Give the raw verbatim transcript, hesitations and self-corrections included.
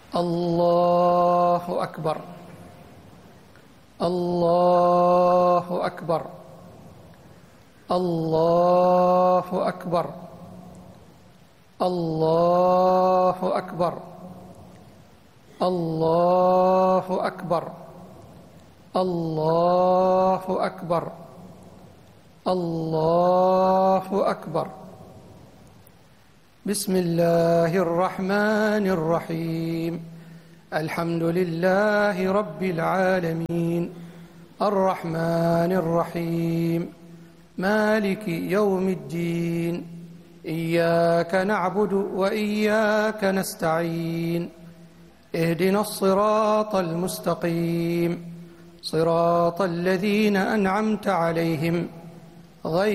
الله أكبر. الله أكبر. الله أكبر. الله أكبر. الله أكبر. الله أكبر. الله أكبر. بسم الله الرحمن الرحيم. الحمد لله رب العالمين الرحمن الرحيم مالك يوم الدين. إياك نعبد وإياك نستعين. اهدنا الصراط المستقيم صراط الذين أنعمت عليهم غير